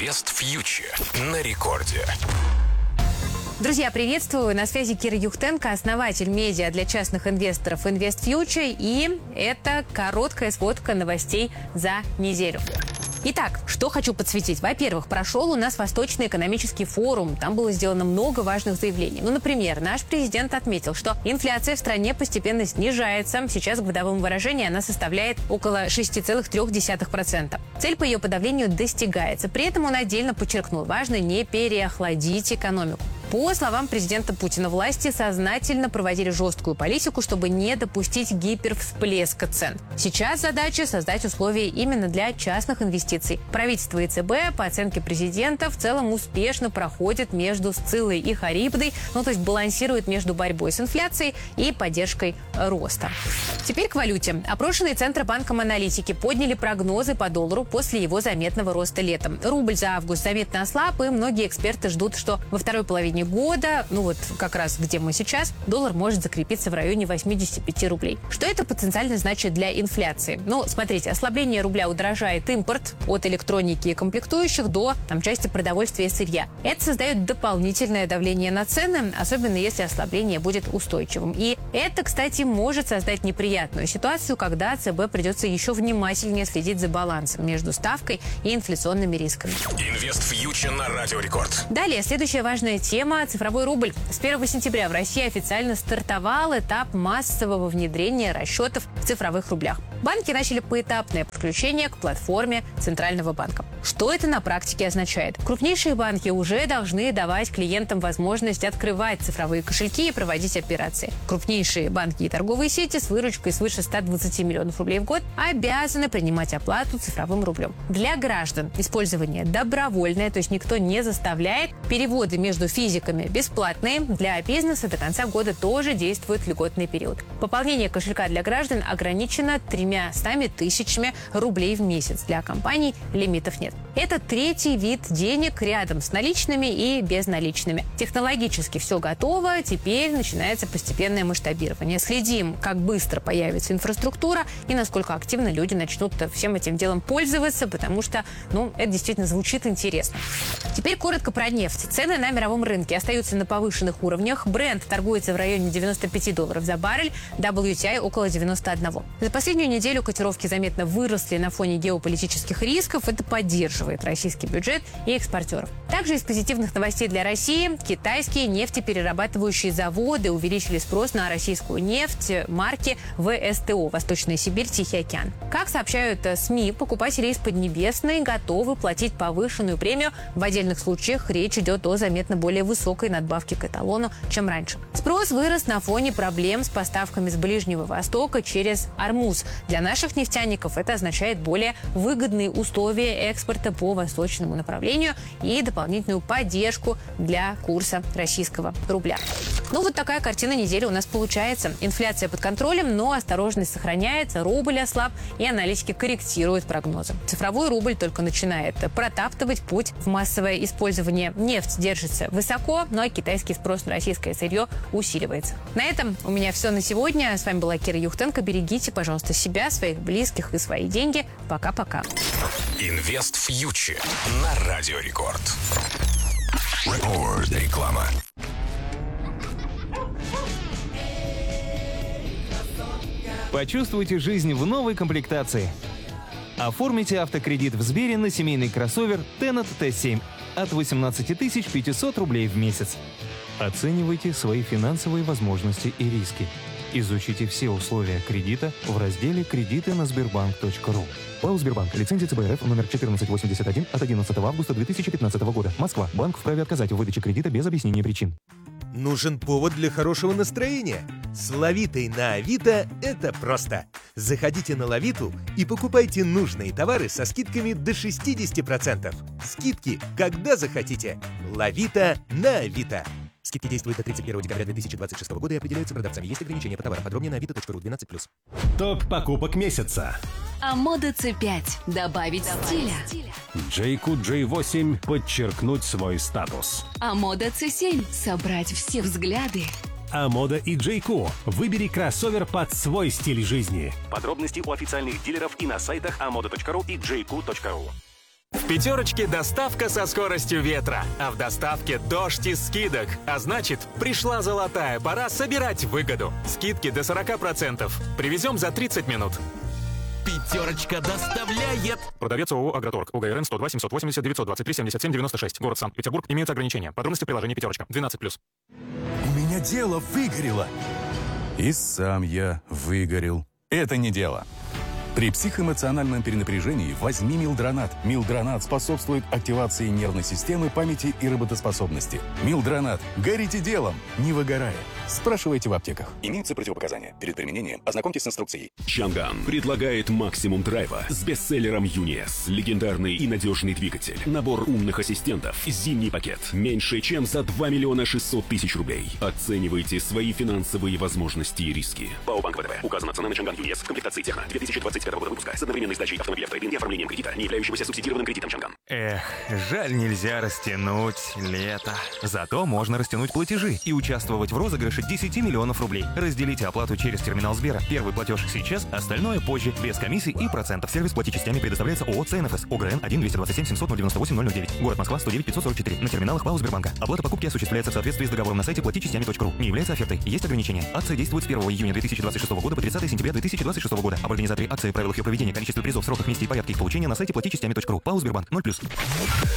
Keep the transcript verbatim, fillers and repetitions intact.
Инвест Фьючер на рекорде. Друзья, приветствую. На связи Кира Юхтенко, основатель медиа для частных инвесторов Инвест Фьючер. И это короткая сводка новостей за неделю. Итак, что хочу подсветить. Во-первых, прошел у нас Восточный экономический форум. Там было сделано много важных заявлений. Ну, например, наш президент отметил, что инфляция в стране постепенно снижается. Сейчас в годовом выражении она составляет около шесть целых три десятых процента. Цель по ее подавлению достигается. При этом он отдельно подчеркнул, важно не переохладить экономику. По словам президента Путина, власти сознательно проводили жесткую политику, чтобы не допустить гипервсплеска цен. Сейчас задача создать условия именно для частных инвестиций. Правительство и ЦБ, по оценке президента, в целом успешно проходит между Сциллой и Харибдой, ну то есть балансирует между борьбой с инфляцией и поддержкой роста. Теперь к валюте. Опрошенные Центробанком аналитики подняли прогнозы по доллару после его заметного роста летом. Рубль за август заметно ослаб, и многие эксперты ждут, что во второй половине года, ну вот как раз где мы сейчас, доллар может закрепиться в районе восьмидесяти пяти рублей. Что это потенциально значит для инфляции? Ну, смотрите, ослабление рубля удорожает импорт от электроники и комплектующих до там, части продовольствия и сырья. Это создает дополнительное давление на цены, особенно если ослабление будет устойчивым. И это, кстати, может создать неприятную ситуацию, когда ЦБ придется еще внимательнее следить за балансом между ставкой и инфляционными рисками. Инвест Фьючер на Радио Рекорд. Далее, следующая важная тема – цифровой рубль. С первого сентября в России официально стартовал этап массового внедрения расчетов в цифровых рублях. Банки начали поэтапное подключение к платформе Центрального банка. Что это на практике означает? Крупнейшие банки уже должны давать клиентам возможность открывать цифровые кошельки и проводить операции. Крупнейшие банки и торговые сети с выручкой свыше ста двадцати миллионов рублей в год обязаны принимать оплату цифровым рублем. Для граждан использование добровольное, то есть никто не заставляет. Переводы между физиками бесплатные. Для бизнеса до конца года тоже действует льготный период. Пополнение кошелька для граждан ограничено тремястами тысячами рублей в месяц. Для компаний лимитов нет. Это третий вид денег рядом с наличными и безналичными. Технологически все готово, теперь начинается постепенное масштабирование. Следим, как быстро появится инфраструктура и насколько активно люди начнут всем этим делом пользоваться, потому что, ну, это действительно звучит интересно. Теперь коротко про нефть. Цены на мировом рынке остаются на повышенных уровнях. Brent торгуется в районе девяноста пяти долларов за баррель, дабл ю ти ай около девяноста одного. За последнюю неделю котировки заметно выросли на фоне геополитических рисков. Это поддерживает российский бюджет и экспортеров. Также из позитивных новостей для России китайские нефтеперерабатывающие заводы увеличили спрос на российскую нефть марки вэ эс тэ о «Восточная Сибирь, Тихий океан». Как сообщают СМИ, покупатели из Поднебесной готовы платить повышенную премию. В отдельных случаях речь идет о заметно более высокой надбавке к эталону, чем раньше. Спрос вырос на фоне проблем с поставками с Ближнего Востока через Ормуз. Для наших нефтяников это означает более выгодные условия экспорта по восточному направлению и дополнительную поддержку для курса российского рубля. Ну вот такая картина недели у нас получается. Инфляция под контролем, но осторожность сохраняется, рубль ослаб и аналитики корректируют прогнозы. Цифровой рубль только начинает протаптывать путь в массовое использование. Нефть держится высоко, ну а китайский спрос на российское сырье усиливается. На этом у меня все на сегодня. С вами была Кира Юхтенко. Берегите, пожалуйста, себя, своих близких и свои деньги. Пока-пока. Инвест Фьючер на Радио Рекорд. Рекорд. Реклама. Почувствуйте жизнь в новой комплектации. Оформите автокредит в Сбере на семейный кроссовер Tennet тэ семь от восемнадцати тысяч пятисот рублей в месяц. Оценивайте свои финансовые возможности и риски. Изучите все условия кредита в разделе «Кредиты на Сбербанк точка ру». ПАО «Сбербанк». Лицензия цэ бэ эр эф номер четырнадцать восемьдесят один от одиннадцатого августа две тысячи пятнадцатого года. Москва. Банк вправе отказать в выдаче кредита без объяснения причин. Нужен повод для хорошего настроения? С Лавитой на Авито это просто. Заходите на Лавиту и покупайте нужные товары со скидками до шестидесяти процентов. Скидки, когда захотите. Лавита на Авито. Скидки действуют до тридцать первого декабря две тысячи двадцать шестого года и определяются продавцами. Есть ограничения по товарам. Подробнее на авито точка ру двенадцать плюс. Топ покупок месяца. Амода цэ пять. Добавить стиля. Джейку джей восемь. Подчеркнуть свой статус. Амода цэ семь. Собрать все взгляды. Амода и Джейку. Выбери кроссовер под свой стиль жизни. Подробности у официальных дилеров и на сайтах амода точка ру и джейку точка ру. В пятерочке доставка со скоростью ветра, а в доставке дождь из скидок. А значит, пришла золотая пора собирать выгоду. Скидки до сорок процентов. Привезем за тридцать минут. Пятерочка доставляет. Продавец ООО «Агроторг». УГРН сто два семьсот восемьдесят девятьсот двадцать три семьдесят семь девяносто шесть. Город Санкт-Петербург. Имеются ограничения. Подробности в приложении «Пятерочка». двенадцать плюс. У меня дело выгорело. И сам я выгорел. Это не дело. При психоэмоциональном перенапряжении возьми Милдронат. Милдронат способствует активации нервной системы, памяти и работоспособности. Милдронат. Горите делом, не выгорая. Спрашивайте в аптеках. Имеются противопоказания. Перед применением ознакомьтесь с инструкцией. Чанган предлагает максимум драйва с бестселлером Юниес. Легендарный и надежный двигатель. Набор умных ассистентов. Зимний пакет. Меньше, чем за два миллиона шестьсот тысяч рублей. Оценивайте свои финансовые возможности и риски. ПАО Банк ВТБ. Указана цена на Чанган Юниес в комплектации Техно две тысячи двадцать пятого года выпуска с одновременной сдачей автомобиля в трейд-ин и оформлением кредита, не являющегося субсидированным кредитом Чанган. Эх, жаль, нельзя растянуть лето. Зато можно растянуть платежи и участвовать в розыгрыше десять миллионов рублей. Разделите оплату через терминал Сбера. Первый платеж сейчас, остальное позже, без комиссий и процентов. Сервис плати частями предоставляется ООО «ЦНФС». ОГРН один двести двадцать семь семьсот девяносто восемь ноль ноль девять. Город Москва сто девять пятьсот сорок четыре. На терминалах ПАО Сбербанка. Оплата покупки осуществляется в соответствии с договором на сайте плати частями точка ру. Не является офертой. Есть ограничения. Акция действует с первого июня две тысячи двадцать шестого года по тридцатое сентября две тысячи двадцать шестого года. Об организаторе акции, правилах ее проведения, количестве призов, сроках, месте и порядке их получения на сайте плати частями точка ру. ПАО Сбербанк ноль плюс.